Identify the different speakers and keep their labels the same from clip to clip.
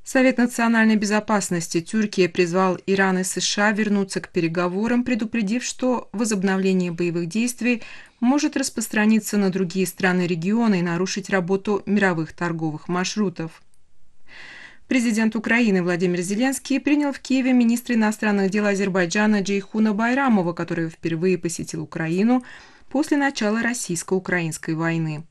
Speaker 1: Совет национальной безопасности Тюркии призвал Иран и США вернуться к переговорам, предупредив, что возобновление боевых действий может распространиться на другие страны региона и нарушить работу мировых торговых маршрутов. Президент Украины Владимир Зеленский принял в Киеве министра иностранных дел Азербайджана Джейхуна Байрамова, который впервые посетил Украину после начала российско-украинской войны.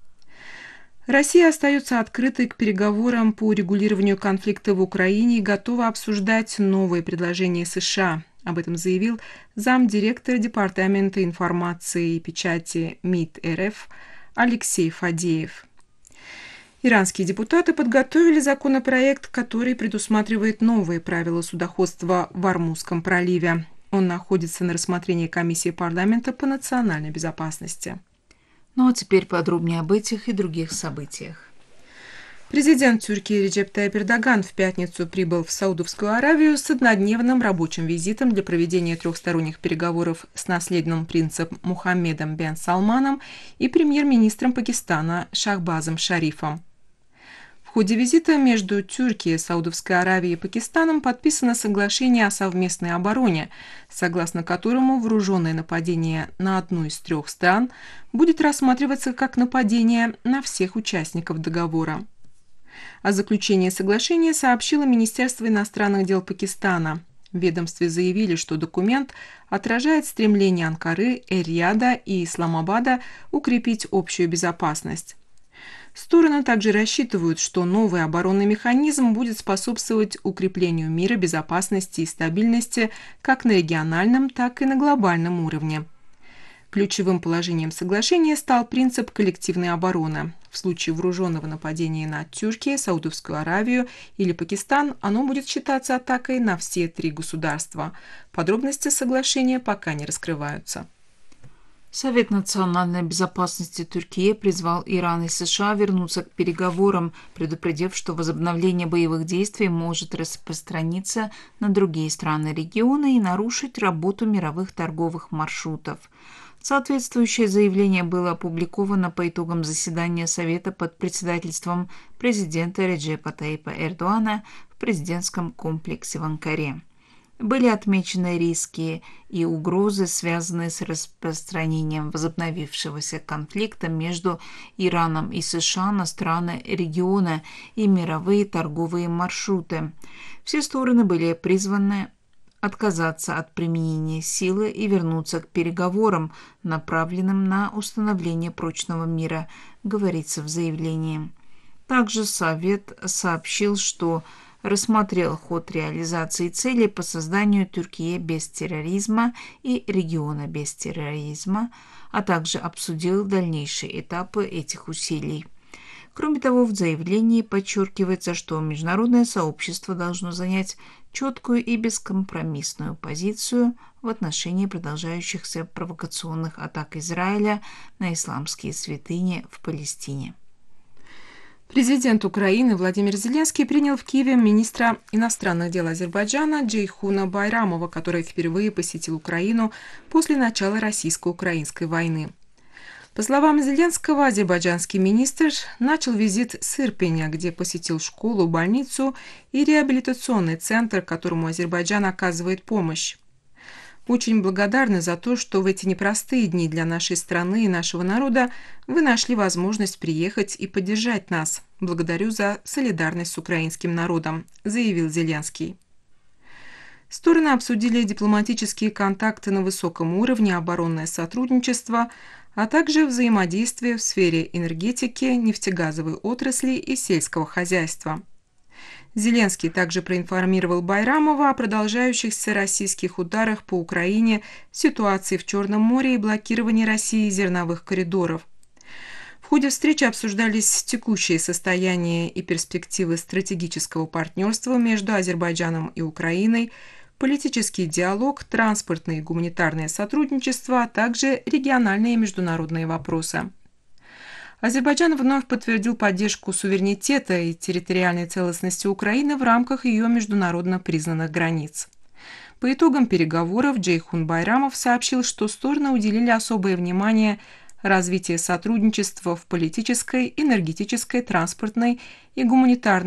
Speaker 1: Россия остается открытой к переговорам по урегулированию конфликта в Украине и готова обсуждать новые предложения США. Об этом заявил замдиректора Департамента информации и печати МИД РФ Алексей Фадеев. Иранские депутаты подготовили законопроект, который предусматривает новые правила судоходства в Ормузском проливе. Он находится на рассмотрении комиссии парламента по национальной безопасности.
Speaker 2: Ну а теперь подробнее об этих и других событиях.
Speaker 1: Президент Тюркии Реджеп Тайип Эрдоган в пятницу прибыл в Саудовскую Аравию с однодневным рабочим визитом для проведения трехсторонних переговоров с наследным принцем Мухаммедом бен Салманом и премьер-министром Пакистана Шахбазом Шарифом. В ходе визита между Тюркией, Саудовской Аравией и Пакистаном подписано соглашение о совместной обороне, согласно которому вооруженное нападение на одну из трех стран будет рассматриваться как нападение на всех участников договора. О заключении соглашения сообщило Министерство иностранных дел Пакистана. В ведомстве заявили, что документ отражает стремление Анкары, Эр-Рияда и Исламабада укрепить общую безопасность. Стороны также рассчитывают, что новый оборонный механизм будет способствовать укреплению мира, безопасности и стабильности как на региональном, так и на глобальном уровне. Ключевым положением соглашения стал принцип коллективной обороны. В случае вооруженного нападения на Тюркию, Саудовскую Аравию или Пакистан оно будет считаться атакой на все три государства. Подробности соглашения пока не раскрываются.
Speaker 2: Совет национальной безопасности Турции призвал Иран и США вернуться к переговорам, предупредив, что возобновление боевых действий может распространиться на другие страны региона и нарушить работу мировых торговых маршрутов. Соответствующее заявление было опубликовано по итогам заседания Совета под председательством президента Реджепа Тайипа Эрдогана в президентском комплексе в Анкаре. Были отмечены риски и угрозы, связанные с распространением возобновившегося конфликта между Ираном и США на страны региона и мировые торговые маршруты. Все стороны были призваны отказаться от применения силы и вернуться к переговорам, направленным на установление прочного мира, говорится в заявлении. Также Совет сообщил, что рассмотрел ход реализации целей по созданию Тюркии без терроризма и региона без терроризма, а также обсудил дальнейшие этапы этих усилий. Кроме того, в заявлении подчеркивается, что международное сообщество должно занять четкую и бескомпромиссную позицию в отношении продолжающихся провокационных атак Израиля на исламские святыни в Палестине.
Speaker 1: Президент Украины Владимир Зеленский принял в Киеве министра иностранных дел Азербайджана Джейхуна Байрамова, который впервые посетил Украину после начала российско-украинской войны. По словам Зеленского, азербайджанский министр начал визит с Ирпеня, где посетил школу, больницу и реабилитационный центр, которому Азербайджан оказывает помощь. Очень благодарны за то, что в эти непростые дни для нашей страны и нашего народа вы нашли возможность приехать и поддержать нас. Благодарю за солидарность с украинским народом, заявил Зеленский. Стороны обсудили дипломатические контакты на высоком уровне, оборонное сотрудничество, а также взаимодействие в сфере энергетики, нефтегазовой отрасли и сельского хозяйства. Зеленский также проинформировал Байрамова о продолжающихся российских ударах по Украине, ситуации в Черном море и блокировании России зерновых коридоров. В ходе встречи обсуждались текущее состояние и перспективы стратегического партнерства между Азербайджаном и Украиной, политический диалог, транспортное и гуманитарное сотрудничество, а также региональные и международные вопросы. Азербайджан вновь подтвердил поддержку суверенитета и территориальной целостности Украины в рамках ее международно признанных границ. По итогам переговоров Джейхун Байрамов сообщил, что стороны уделили особое внимание развитию сотрудничества в политической, энергетической, транспортной и гуманитарной